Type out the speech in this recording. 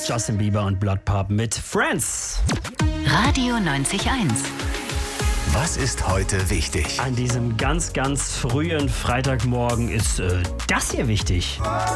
Justin Bieber und Blood Pop mit Friends. Radio 90.1. Was ist heute wichtig? An diesem ganz, ganz frühen Freitagmorgen ist das hier wichtig.